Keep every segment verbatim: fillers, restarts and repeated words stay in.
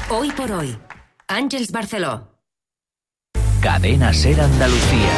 Hoy por hoy, Àngels Barceló. Cadena SER Andalucía.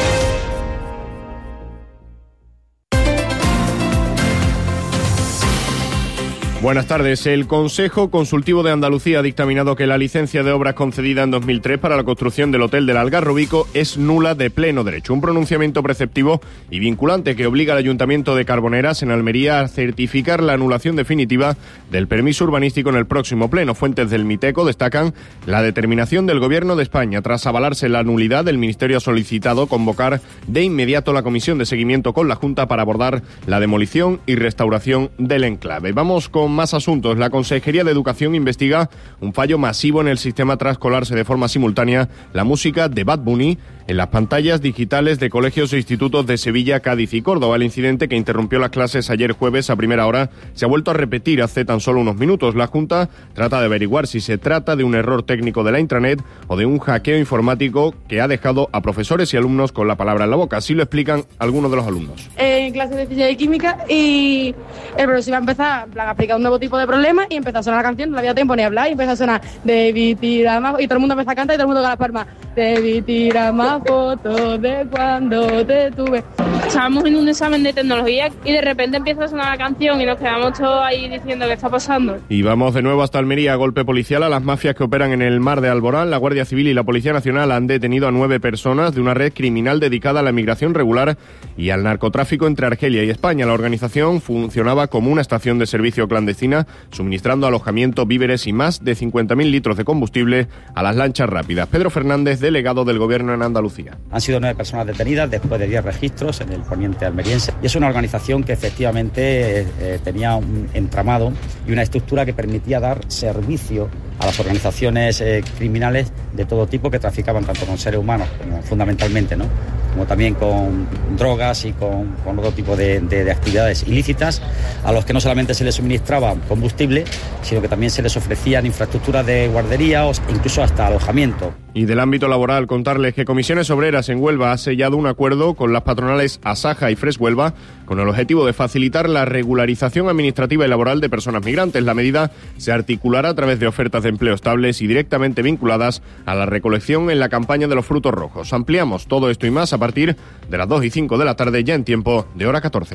Buenas tardes. El Consejo Consultivo de Andalucía ha dictaminado que la licencia de obras concedida en dos mil tres para la construcción del Hotel del Algarrobico es nula de pleno derecho. Un pronunciamiento preceptivo y vinculante que obliga al Ayuntamiento de Carboneras, en Almería, a certificar la anulación definitiva del permiso urbanístico en el próximo pleno. Fuentes del Miteco destacan la determinación del Gobierno de España. Tras avalarse la nulidad, el Ministerio ha solicitado convocar de inmediato la comisión de seguimiento con la Junta para abordar la demolición y restauración del enclave. Vamos con más asuntos. La Consejería de Educación investiga un fallo masivo en el sistema tras colarse de forma simultánea la música de Bad Bunny en las pantallas digitales de colegios e institutos de Sevilla, Cádiz y Córdoba. El incidente, que interrumpió las clases ayer jueves a primera hora, se ha vuelto a repetir hace tan solo unos minutos. La Junta trata de averiguar si se trata de un error técnico de la intranet o de un hackeo informático que ha dejado a profesores y alumnos con la palabra en la boca. Así lo explican algunos de los alumnos. En clase de física y química, y el profesor iba a empezar en plan, a explicar un nuevo tipo de problema y empezó a sonar la canción, no había tiempo ni a hablar, y empezó a sonar David tira más, y todo el mundo empezó a cantar y todo el mundo con las palmas. David tira más fotos de cuando te tuve. Estábamos en un examen de tecnología y de repente empieza a sonar la canción y nos quedamos todos ahí diciendo qué está pasando. Y vamos de nuevo hasta Almería. Golpe policial a las mafias que operan en el mar de Alborán. La Guardia Civil y la Policía Nacional han detenido a nueve personas de una red criminal dedicada a la migración regular y al narcotráfico entre Argelia y España. La organización funcionaba como una estación de servicio clandestina, suministrando alojamiento, víveres y más de cincuenta mil litros de combustible a las lanchas rápidas. Pedro Fernández, delegado del Gobierno en Andalucía. Han sido nueve personas detenidas después de diez registros en el poniente almeriense. Y es una organización que efectivamente eh, tenía un entramado y una estructura que permitía dar servicio a las organizaciones eh, criminales de todo tipo que traficaban tanto con seres humanos, como fundamentalmente, ¿no?, como también con drogas y con, con otro tipo de, de, de actividades ilícitas, a los que no solamente se les suministraba combustible, sino que también se les ofrecían infraestructuras de guardería o incluso hasta alojamiento. Y del ámbito laboral, contarles que Comisiones Obreras en Huelva ha sellado un acuerdo con las patronales Asaja y Fresh Huelva con el objetivo de facilitar la regularización administrativa y laboral de personas migrantes. La medida se articulará a través de ofertas de empleo estables y directamente vinculadas a la recolección en la campaña de los frutos rojos. Ampliamos todo esto y más a partir de las dos y cinco de la tarde, ya en tiempo de hora catorce.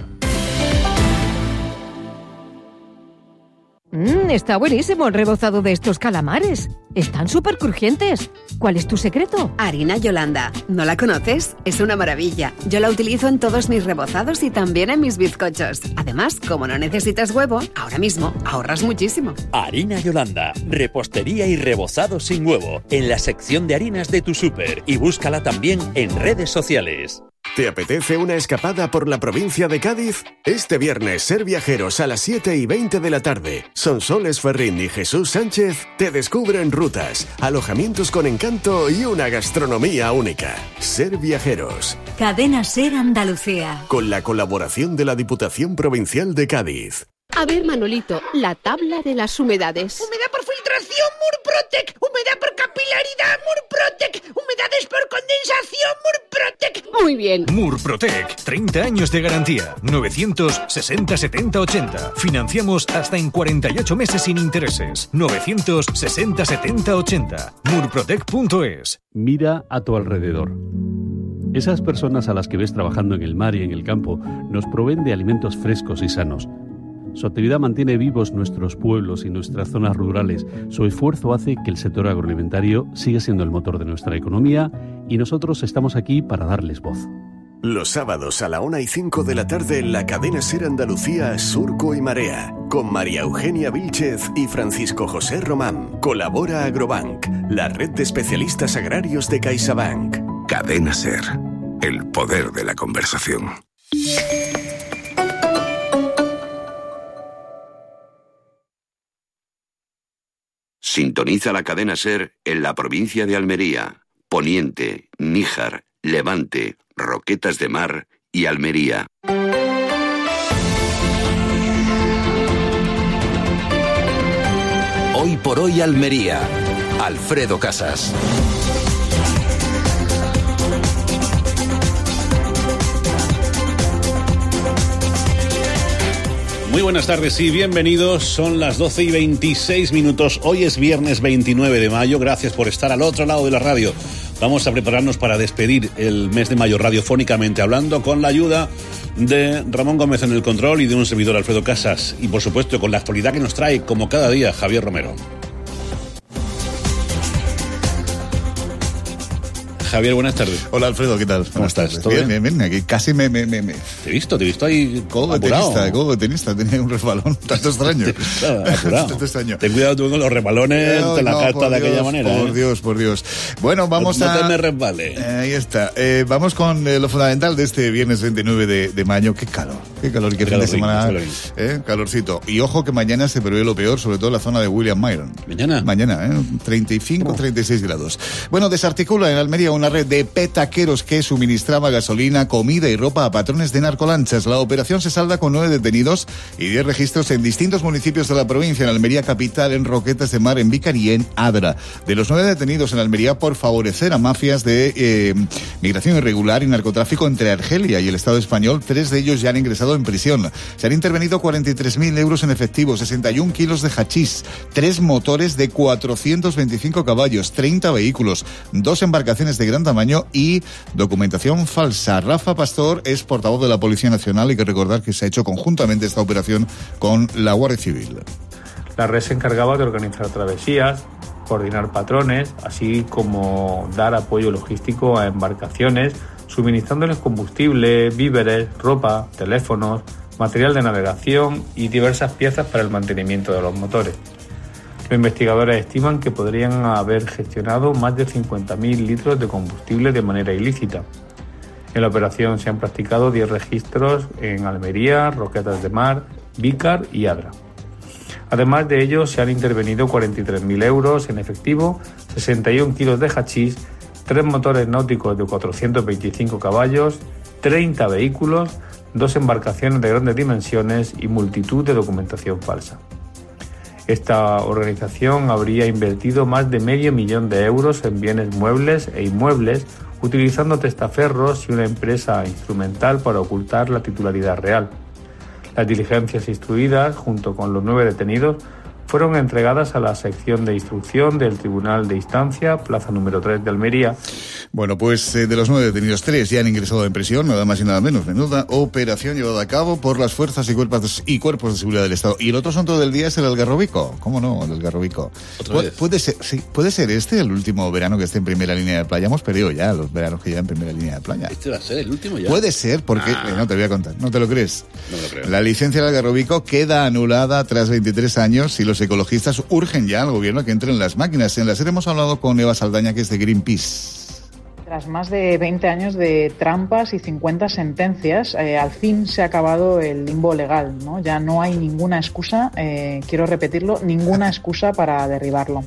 Mmm, está buenísimo el rebozado de estos calamares. Están súper crujientes. ¿Cuál es tu secreto? Harina Yolanda. ¿No la conoces? Es una maravilla. Yo la utilizo en todos mis rebozados y también en mis bizcochos. Además, como no necesitas huevo, ahora mismo ahorras muchísimo. Harina Yolanda. Repostería y rebozado sin huevo. En la sección de harinas de tu súper. Y búscala también en redes sociales. ¿Te apetece una escapada por la provincia de Cádiz? Este viernes, Ser Viajeros a las siete y veinte de la tarde. Sonsoles Ferrín y Jesús Sánchez te descubren rutas, alojamientos con encanto y una gastronomía única. Ser Viajeros. Cadena SER Andalucía. Con la colaboración de la Diputación Provincial de Cádiz. A ver, Manolito, la tabla de las humedades. Humedad por filtración, Murprotec. Humedad por capilaridad, Murprotec. Humedades por condensación, Murprotec. Muy bien. Murprotec, treinta años de garantía. novecientos sesenta setenta ochenta. Financiamos hasta en cuarenta y ocho meses sin intereses. novecientos sesenta setenta ochenta. murprotec punto es. Mira a tu alrededor. Esas personas a las que ves trabajando en el mar y en el campo nos proveen de alimentos frescos y sanos. Su actividad mantiene vivos nuestros pueblos y nuestras zonas rurales. Su esfuerzo hace que el sector agroalimentario siga siendo el motor de nuestra economía y nosotros estamos aquí para darles voz. Los sábados a la una y cinco de la tarde en la cadena SER Andalucía, Surco y Marea, con María Eugenia Vílchez y Francisco José Román. Colabora Agrobank, la red de especialistas agrarios de CaixaBank. Cadena SER, el poder de la conversación. Sintoniza la cadena SER en la provincia de Almería, Poniente, Níjar, Levante, Roquetas de Mar y Almería. Hoy por hoy Almería. Alfredo Casas. Muy buenas tardes y bienvenidos. Son las doce y veintiséis minutos. Hoy es viernes veintinueve de mayo. Gracias por estar al otro lado de la radio. Vamos a prepararnos para despedir el mes de mayo radiofónicamente hablando, con la ayuda de Ramón Gómez en el control y de un servidor, Alfredo Casas. Y por supuesto con la actualidad que nos trae, como cada día, Javier Romero. Javier, buenas tardes. Hola, Alfredo, ¿qué tal? ¿Cómo estás? ¿Todo bien? Bien, bien, bien. Aquí casi me... me, me, me... Te he visto, te he visto ahí codo de apurado. tenista, codo de tenista, tenía un resbalón, tanto extraño. Tanto extraño. Ten cuidado tú con los resbalones, no, te la no, gastas de aquella Dios, manera. Por ¿eh? Dios, por Dios. Bueno, vamos no, a... No te me resbale. Eh, ahí está. Eh, vamos con eh, lo fundamental de este viernes veintinueve de, de mayo. Qué calor, qué calor, qué, qué fin de semana. Eh, calorcito. Y ojo que mañana se prevé lo peor, sobre todo en la zona de William Myron. ¿Mañana? Mañana, ¿eh? treinta y cinco, oh. treinta y seis grados. Bueno, desarticula en Almería una red de peta que suministraba gasolina, comida y ropa a patrones de narcolanchas. La operación se salda con nueve detenidos y diez registros en distintos municipios de la provincia, en Almería capital, en Roquetas de Mar, en Vícar y en Adra. De los nueve detenidos en Almería por favorecer a mafias de eh, migración irregular y narcotráfico entre Argelia y el Estado español, tres de ellos ya han ingresado en prisión. Se han intervenido cuarenta y tres mil euros en efectivo, sesenta y un kilos de hachís, tres motores de cuatrocientos veinticinco caballos, treinta vehículos, dos embarcaciones de gran tamaño y documentación falsa. Rafa Pastor es portavoz de la Policía Nacional. Hay que recordar que se ha hecho conjuntamente esta operación con la Guardia Civil. La red se encargaba de organizar travesías, coordinar patrones, así como dar apoyo logístico a embarcaciones, suministrándoles combustible, víveres, ropa, teléfonos, material de navegación y diversas piezas para el mantenimiento de los motores. Los investigadores estiman que podrían haber gestionado más de cincuenta mil litros de combustible de manera ilícita. En la operación se han practicado diez registros en Almería, Roquetas de Mar, Vícar y Adra. Además de ello, se han intervenido cuarenta y tres mil euros en efectivo, sesenta y un kilos de hachís, tres motores náuticos de cuatrocientos veinticinco caballos, treinta vehículos, dos embarcaciones de grandes dimensiones y multitud de documentación falsa. Esta organización habría invertido más de medio millón de euros en bienes muebles e inmuebles, utilizando testaferros y una empresa instrumental para ocultar la titularidad real. Las diligencias instruidas, junto con los nueve detenidos, fueron entregadas a la sección de instrucción del Tribunal de Instancia, plaza número tres de Almería. Bueno, pues eh, de los nueve detenidos, tres ya han ingresado en prisión, nada más y nada menos. Menuda operación llevada a cabo por las fuerzas y cuerpos, y cuerpos de seguridad del Estado. Y el otro asunto del día es el Algarrobico. ¿Cómo no? El Algarrobico. ¿Puede, puede, ser, sí, ¿Puede ser este el último verano que esté en primera línea de playa? Hemos perdido ya los veranos que ya en primera línea de playa. ¿Este va a ser el último ya? Puede ser, porque... Ah. Eh, no te voy a contar, ¿no te lo crees? No me lo creo. La licencia del Algarrobico queda anulada tras veintitrés años y los ecologistas urgen ya al gobierno que entren las máquinas. En la serie hemos hablado con Eva Saldaña, que es de Greenpeace. Tras más de veinte años de trampas y cincuenta sentencias, eh, al fin se ha acabado el limbo legal, ¿no? Ya no hay ninguna excusa, eh, quiero repetirlo, ninguna excusa para derribarlo.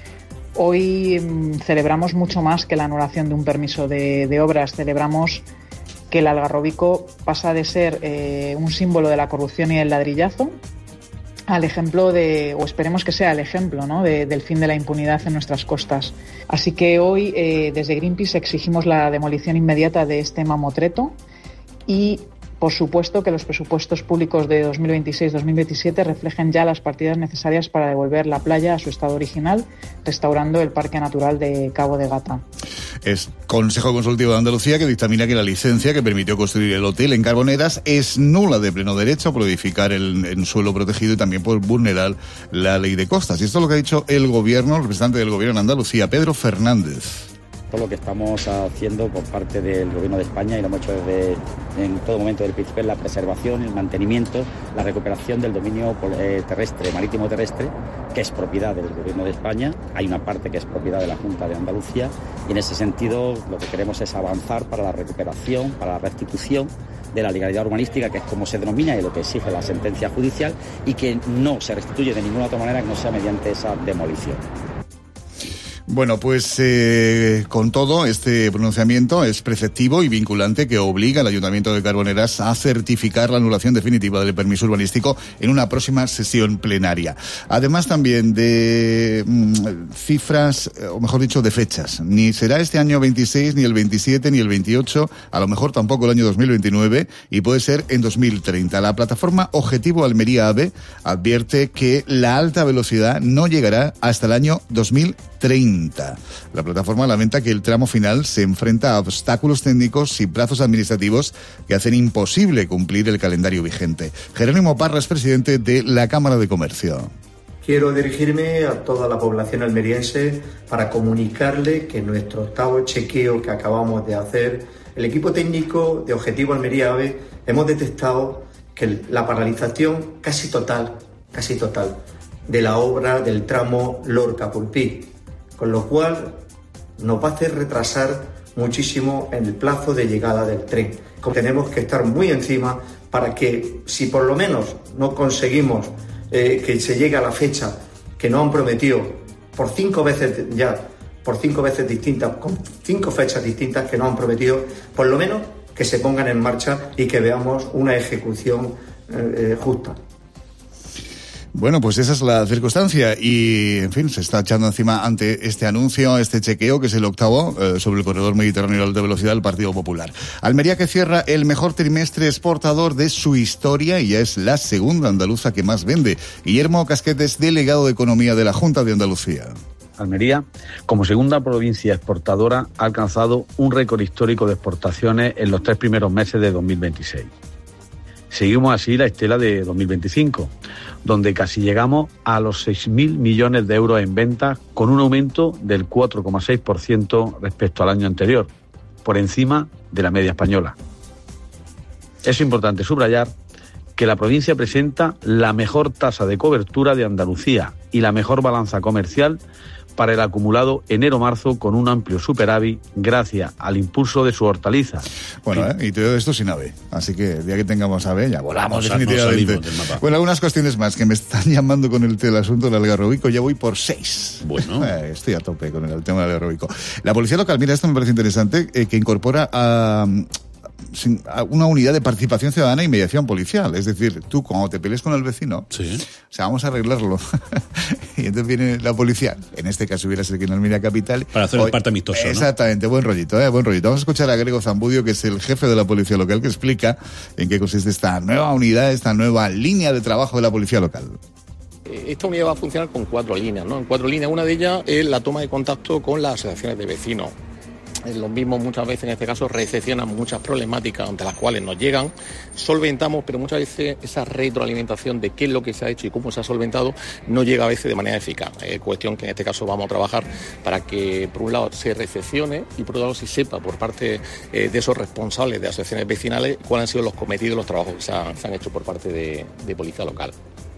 Hoy mmm, celebramos mucho más que la anulación de un permiso de, de obras, celebramos que el Algarrobico pasa de ser eh, un símbolo de la corrupción y el ladrillazo al ejemplo de, o esperemos que sea el ejemplo, ¿no?, de, del fin de la impunidad en nuestras costas. Así que hoy, eh, desde Greenpeace, exigimos la demolición inmediata de este mamotreto y, por supuesto, que los presupuestos públicos de dos mil veintiséis dos mil veintisiete reflejen ya las partidas necesarias para devolver la playa a su estado original, restaurando el Parque Natural de Cabo de Gata. Es Consejo Consultivo de Andalucía que dictamina que la licencia que permitió construir el hotel en Carboneras es nula de pleno derecho por edificar el, en suelo protegido y también por vulnerar la ley de costas. Y esto es lo que ha dicho el gobierno, el representante del gobierno en Andalucía, Pedro Fernández. Todo lo que estamos haciendo por parte del Gobierno de España, y lo hemos hecho desde en todo momento del principio, es la preservación, el mantenimiento, la recuperación del dominio eh, terrestre, marítimo terrestre, que es propiedad del Gobierno de España. Hay una parte que es propiedad de la Junta de Andalucía y en ese sentido lo que queremos es avanzar para la recuperación, para la restitución de la legalidad urbanística, que es como se denomina y lo que exige la sentencia judicial, y que no se restituye de ninguna otra manera que no sea mediante esa demolición. Bueno, pues eh, con todo, este pronunciamiento es preceptivo y vinculante que obliga al Ayuntamiento de Carboneras a certificar la anulación definitiva del permiso urbanístico en una próxima sesión plenaria. Además también de mmm, cifras, o mejor dicho, de fechas. Ni será este año veintiséis, ni el veintisiete, ni el veintiocho, a lo mejor tampoco el año dos mil veintinueve, y puede ser en dos mil treinta. La plataforma Objetivo Almería AVE advierte que la alta velocidad no llegará hasta el año dos mil treinta. La plataforma lamenta que el tramo final se enfrenta a obstáculos técnicos y plazos administrativos que hacen imposible cumplir el calendario vigente. Jerónimo Parra es presidente de la Cámara de Comercio. Quiero dirigirme a toda la población almeriense para comunicarle que nuestro octavo chequeo que acabamos de hacer, el equipo técnico de Objetivo Almería AVE, hemos detectado que la paralización casi total, casi total, de la obra del tramo Lorca-Pulpí, con lo cual nos va a hacer retrasar muchísimo en el plazo de llegada del tren. Tenemos que estar muy encima para que, si por lo menos no conseguimos eh, que se llegue a la fecha que nos han prometido por cinco veces ya, por cinco veces distintas, con cinco fechas distintas que nos han prometido, por lo menos que se pongan en marcha y que veamos una ejecución eh, eh, justa. Bueno, pues esa es la circunstancia y, en fin, se está echando encima ante este anuncio, este chequeo, que es el octavo eh, sobre el corredor mediterráneo de alta velocidad del Partido Popular. Almería, que cierra el mejor trimestre exportador de su historia y ya es la segunda andaluza que más vende. Guillermo Casquetes, delegado de Economía de la Junta de Andalucía. Almería, como segunda provincia exportadora, ha alcanzado un récord histórico de exportaciones en los tres primeros meses de dos mil veintiséis. Seguimos así la estela de dos mil veinticinco, donde casi llegamos a los seis mil millones de euros en ventas, con un aumento del cuatro coma seis por ciento respecto al año anterior, por encima de la media española. Es importante subrayar que la provincia presenta la mejor tasa de cobertura de Andalucía y la mejor balanza comercial para el acumulado enero-marzo, con un amplio superávit gracias al impulso de su hortaliza. Bueno, ¿eh? Y todo esto sin AVE, así que el día que tengamos AVE ya volamos definitivamente. Bueno, algunas cuestiones más que me están llamando con el, el asunto del Algarrobico. Ya voy por seis. Bueno. Eh, estoy a tope con el, el tema del Algarrobico. La policía local, mira, esto me parece interesante, eh, que incorpora a... una unidad de participación ciudadana y mediación policial. Es decir, tú cuando te pelees con el vecino, sí, o sea, vamos a arreglarlo. Y entonces viene la policía, en este caso hubiera sido aquí en Almería Capital, para hacer el parte amistoso, ¿no? Exactamente, buen rollito, ¿eh? buen rollito. Vamos a escuchar a Grego Zambudio, que es el jefe de la policía local, que explica en qué consiste esta nueva unidad, esta nueva línea de trabajo de la policía local. Esta unidad va a funcionar con cuatro líneas, ¿no? En cuatro líneas, una de ellas es la toma de contacto con las asociaciones de vecinos. Los mismos muchas veces, en este caso, recepcionan muchas problemáticas ante las cuales nos llegan, solventamos, pero muchas veces esa retroalimentación de qué es lo que se ha hecho y cómo se ha solventado no llega a veces de manera eficaz. Es cuestión que en este caso vamos a trabajar para que, por un lado, se recepcione y por otro lado se sepa por parte eh, de esos responsables de asociaciones vecinales cuáles han sido los cometidos, los trabajos que se han, se han hecho por parte de, de policía local.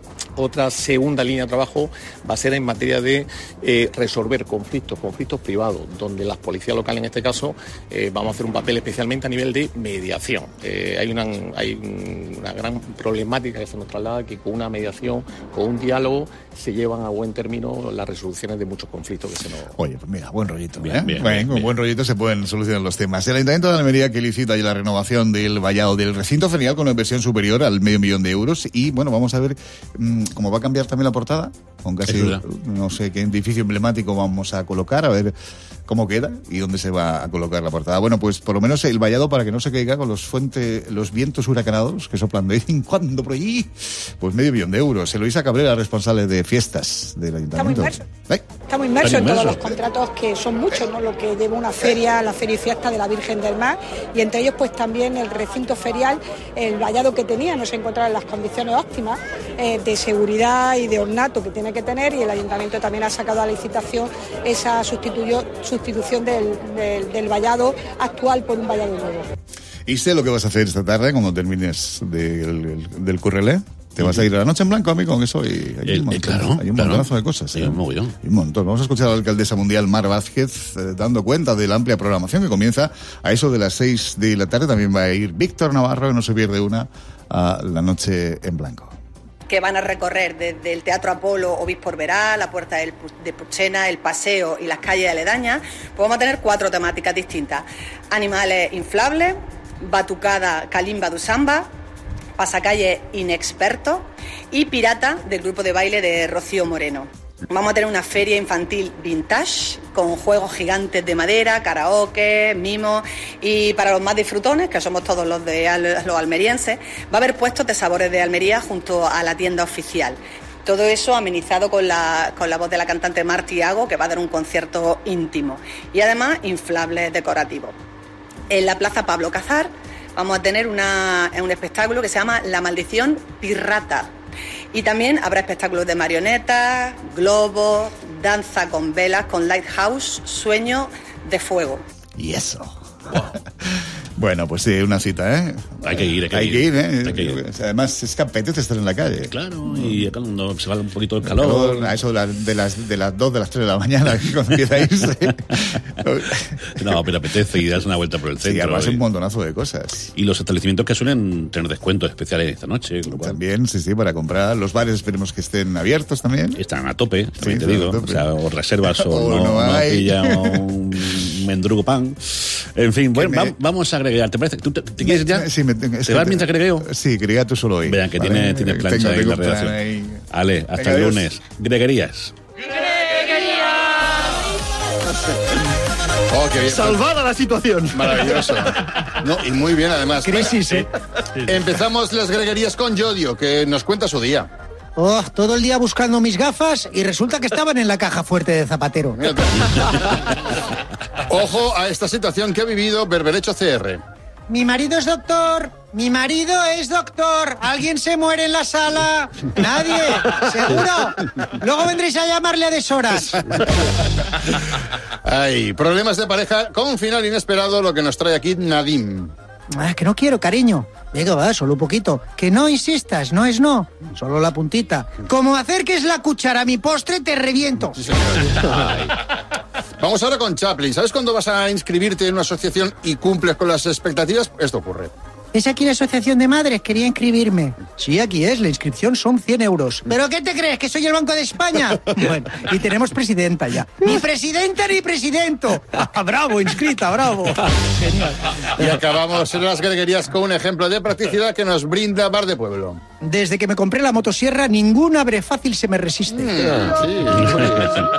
Otra segunda línea de trabajo va a ser en materia de eh, resolver conflictos, conflictos privados, donde las policías locales, en este caso, eh, vamos a hacer un papel especialmente a nivel de mediación. Eh, hay, una, hay una gran problemática que se nos traslada, que con una mediación, con un diálogo, se llevan a buen término las resoluciones de muchos conflictos que se nos... Oye, pues mira, buen rollito. Bien, ¿eh? bien, bien, bien, con bien. buen rollito se pueden solucionar los temas. El Ayuntamiento de Almería, que licita ya la renovación del vallado del recinto ferial con una inversión superior al medio millón de euros. Y bueno, vamos a ver mmm, cómo va a cambiar también la portada, con casi no sé qué edificio emblemático vamos a colocar, a ver cómo queda y dónde se va a colocar la portada. Bueno, pues por lo menos el vallado, para que no se caiga con los fuentes, los vientos huracanados que soplan de vez en cuando por allí, pues medio millón de euros. Eloísa Cabrera, responsable de fiestas del Ayuntamiento. Estamos inmersos, ¿Eh? Estamos inmersos en todos los contratos, que son muchos, ¿no? Lo que lleva una feria, la feria y fiesta de la Virgen del Mar, y entre ellos pues también el recinto ferial, el vallado que tenía no se encontraba en las condiciones óptimas eh, de seguridad y de ornato que tiene que tener, y el Ayuntamiento también ha sacado a licitación esa sustituyó, sustitución del, del, del vallado actual por un vallado nuevo. ¿Y sé lo que vas a hacer esta tarde cuando termines de, del, del currelé? Te vas a ir a la noche en blanco, amigo, con eso, y hay un, montón, claro, hay un claro. montonazo de cosas. Sí, ¿eh? un mogollón. Un montón. Vamos a escuchar a la alcaldesa mundial, Mar Vázquez, eh, dando cuenta de la amplia programación que comienza a eso de las seis de la tarde. También va a ir Víctor Navarro, que no se pierde una, a la noche en blanco. que van a recorrer desde el Teatro Apolo, Obispo Orberá, la Puerta del, de Puchena, el Paseo y las calles aledañas, pues vamos a tener cuatro temáticas distintas. Animales inflables, batucada Kalimba du Samba, pasacalle inexperto y pirata del grupo de baile de Rocío Moreno. Vamos a tener una feria infantil vintage con juegos gigantes de madera, karaoke, mimos, y para los más disfrutones, que somos todos los de al- los almerienses, va a haber puestos de sabores de Almería junto a la tienda oficial. Todo eso amenizado con la, con la voz de la cantante Marti Ago, que va a dar un concierto íntimo, y además inflables decorativos. En la Plaza Pablo Cazar vamos a tener una, un espectáculo que se llama La Maldición Pirrata. Y también habrá espectáculos de marionetas, globos, danza con velas, con lighthouse, sueño de fuego. Y eso. Wow. Bueno, pues sí, una cita, ¿eh? Hay que ir, hay que hay ir. Que ir, ¿eh? Hay que ir. Además, es que apetece estar en la calle. Claro, y cuando se va un poquito el El calor. calor, a eso de las, de las de las dos, de las tres de la mañana, cuando empieza a irse. No, pero apetece y das una vuelta por el centro. Sí, además y, un montonazo de cosas. y los establecimientos que suelen tener descuentos especiales esta noche. Con lo cual También, sí, sí, para comprar. Los bares esperemos que estén abiertos también. están a tope, también Sí, te están digo. a tope. O sea, o reservas o, O no, no no hay. pilla un mendrugo pan. En fin, bueno, me- va- vamos a agregar. ¿Te parece? ¿Tú te, te quieres ya? Sí, me, es ¿Te que vas te- mientras gregueo? Sí, grega tú solo hoy. Vean que ¿vale? tiene, tiene plancha Tengo- ahí en la tengo plan redacción. ahí. Ale, hasta Venga, el adiós. lunes. Greguerías. Oh, qué bien. Salvada la situación. Maravilloso. No, y muy bien, además. Crisis, ¿eh? Empezamos las greguerías con Yodio, que nos cuenta su día. Oh, todo el día buscando mis gafas y resulta que estaban en la caja fuerte de Zapatero. Ojo a esta situación que ha vivido Berberecho C R. Mi marido es doctor, mi marido es doctor. ¿Alguien se muere en la sala? Nadie, seguro. Luego vendréis a llamarle a deshoras. Ay, problemas de pareja con un final inesperado, lo que nos trae aquí Nadim. Ah, que no quiero, cariño. Venga, va, solo un poquito. Que no insistas, no es no. Solo la puntita. Como acerques la cuchara a mi postre, te reviento. Sí, señor. Ay. Vamos ahora con Chaplin. ¿Sabes cuándo vas a inscribirte en una asociación y cumples con las expectativas? Esto ocurre. ¿Es aquí la asociación de madres? Quería inscribirme. Sí, aquí es. La inscripción son cien euros. ¿Pero qué te crees? ¿Que soy el Banco de España? Bueno, y tenemos presidenta ya. Ni presidenta ni presidento. Bravo, inscrita, bravo. Genial. Y acabamos en las greguerías con un ejemplo de practicidad que nos brinda Bar de Pueblo. Desde que me compré la motosierra, ningún abre fácil se me resiste. Mm, sí.